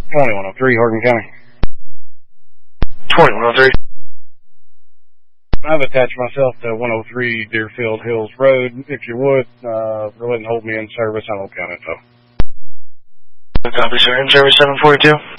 2103, Hardin County. 2103. I've attached myself to 103 Deerfield Hills Road. If you would, go ahead and hold me in service. I don't count info. Copy, sir. In service 742.